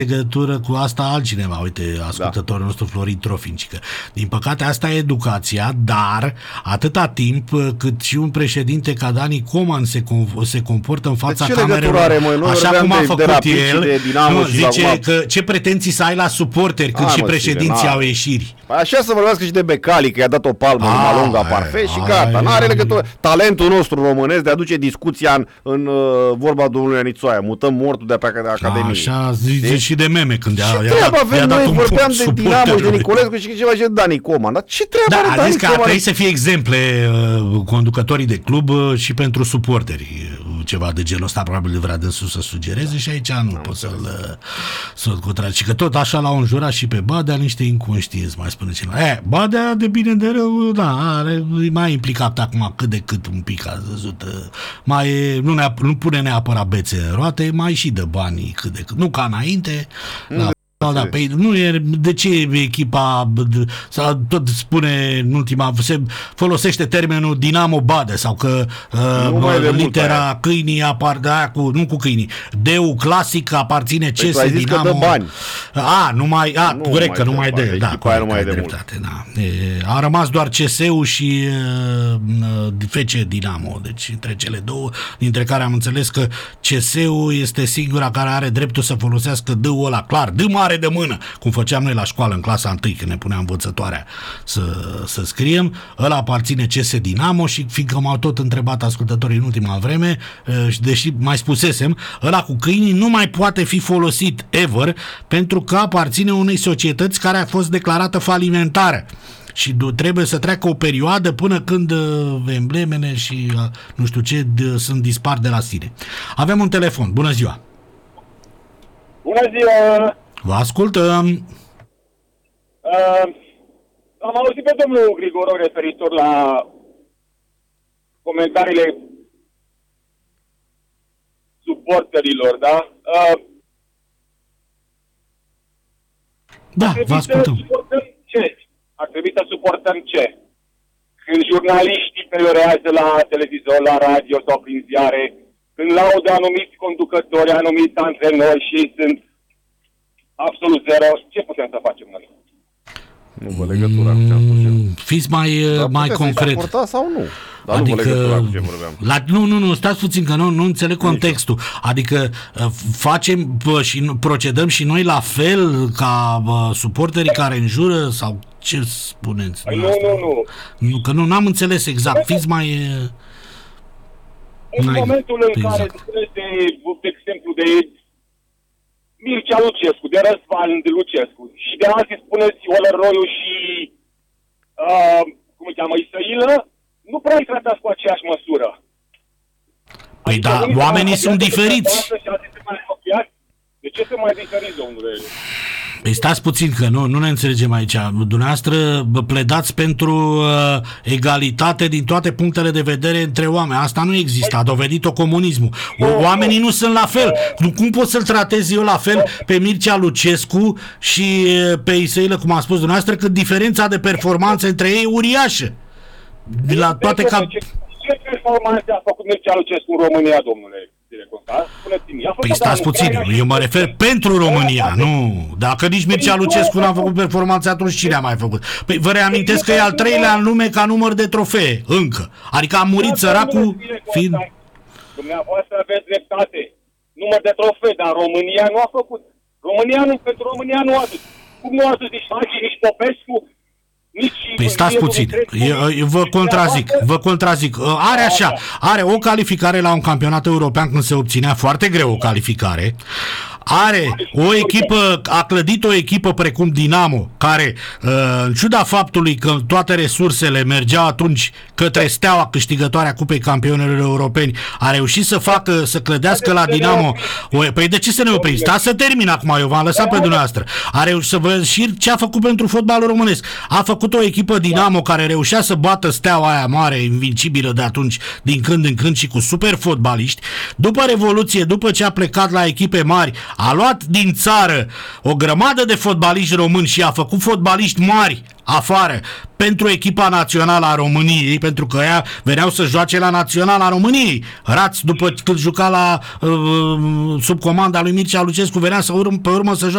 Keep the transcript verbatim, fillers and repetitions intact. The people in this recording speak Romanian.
legătură cu asta altcineva, uite, ascultătorul da. nostru Florin Trofincică. Din păcate asta e educația, dar atâta timp cât și un președinte ca Dani Coman se, com- se comportă în fața camerelor are, mă, așa cum a de, făcut de el, nu, zice acum... că ce pretenții să ai la suporteri când a, și mă, președinții au ieșiri. Așa să vorbească și de Becali, că i-a dat o palmă în Malonga Parfait și gata, n-are legătură. Talentul nostru românesc de a duce discuția în, în uh, vorba domnului Anițoaia, mutăm mortul de pe Academie. Așa zice și de meme când i-a, i-a, i-a dat, i-a dat un vorbeam de Dinamo și de Nicolescu și ceva și de Dani Coman. Dar ce treabă da, are Dani Coman? Da, trebuie să fie exemple uh, conducătorii de club uh, și pentru suporteri. Ceva de genul ăsta probabil vrea dânsul să sugereze și aici nu pot să-l, să-l contrazic. Și că tot așa l-au înjurat și pe Badea niște inconștienți, mai spune cineva. E, Badea de bine de rău, da, are, e mai implicat acum cât de cât un pic, a văzut. Mai, nu, ne, nu pune neapărat bețe în roate, mai și dă banii cât de cât. Nu ca înainte, la Da, da, pe, nu e, de ce echipa sau tot spune în ultima, se folosește termenul Dinamo Bade sau că uh, litera câinii apar de aia cu, nu cu câinii, D-ul clasic aparține C S păi Dinamo. Că dă bani. A, nu mai, a, nu corect că nu mai dă, da, corect, nu mai de dreptate, da. E, a rămas doar C S-ul și uh, F C Dinamo, deci între cele două, dintre care am înțeles că C S-ul este singura care are dreptul să folosească D-ul ăla, clar, D mare de mână, cum făceam noi la școală în clasa întâi, când ne punea învățătoarea să, să scriem, ăla aparține C S Dinamo și fiindcă m-au tot întrebat ascultătorii în ultima vreme, deși mai spusesem, ăla cu câinii nu mai poate fi folosit ever, pentru că aparține unei societăți care a fost declarată falimentară. Și trebuie să treacă o perioadă până când emblemele și nu știu ce sunt dispar de la sine. Avem un telefon. Bună ziua! Bună ziua! Vă ascultăm. Uh, am auzit pe domnul Grigorov referitor la comentariile suporterilor, da? Uh, da, vă ascultăm. Ce? Ar trebui să suportăm ce? Când jurnaliștii pelorează la televizor, la radio sau prin ziare, când laudă anumiți conducători, anumiți antrenori și sunt absolut zero, ce putem să facem noi? Nu vă legătura cu ce am spus eu. Fiți mai, mai concret. Sau nu? Dar adică, nu, cu ce la, nu, nu, nu, stați puțin că nu, nu înțeleg contextul. Adică facem bă, și procedăm și noi la fel ca bă, suporterii care înjură sau ce spuneți? Păi nu, nu, nu. nu. Că nu, n-am înțeles exact. Fiți mai... În momentul în exact. care spuneți de, de exemplu, de Mircea Lucescu, de Răzvan de Lucescu și de alții spuneți Olăroiu și uh, cum îi cheamă, Isăilă, nu prea îi tratați cu aceeași măsură. Păi adică da, oamenii sunt diferiți. De ce să mai diferiți, domnule? Păi stați puțin că nu, nu ne înțelegem aici. Dumneavoastră pledați pentru uh, egalitate din toate punctele de vedere între oameni. Asta nu există, a dovedit-o comunismul. Oamenii nu sunt la fel. Cum pot să-l tratez eu la fel pe Mircea Lucescu și pe Isăilă, cum a spus dumneavoastră, că diferența de performanță între ei e uriașă. La toate cap... Ce performanțe a făcut Mircea Lucescu în România, domnule? Păi stați puțin, eu mă refer pentru România, nu. Dacă nici Mircea Lucescu n-a făcut performanțe, atunci cine a mai făcut? Păi vă reamintesc că e al treilea în lume ca număr de trofee, încă. Adică a murit săracul fiind... Dumneavoastră aveți dreptate. Număr de trofee, dar România nu a făcut. România nu, pentru România nu a dus. Cum nu a dus nici Hagi, nici Popescu? Păi stați puțin, eu, eu vă contrazic, vă contrazic. Are așa, are o calificare la un campionat european când se obținea foarte greu o calificare. Are o echipă, a clădit o echipă precum Dinamo, care, în ciuda faptului că toate resursele mergeau atunci către Steaua, câștigătoarea Cupei Campionilor Europeni, a reușit să facă, să clădească la Dinamo. Păi de ce să ne oprim? Stați să termin acum, eu v-am lăsat pe dumneavoastră. A reușit să vă și ce a făcut pentru fotbalul românesc. A făcut o echipă Dinamo care reușea să bată Steaua aia mare, invincibilă de atunci, din când în când și cu super fotbaliști. După Revoluție, după ce a plecat la echipe mari, a luat din țară o grămadă de fotbaliști români și a făcut fotbaliști mari afară pentru echipa națională a României, pentru că ea veneau să joace la naționala României. Rați, după când juca la uh, sub comanda lui Mircea Lucescu, venea să urmă, pe urmă să joace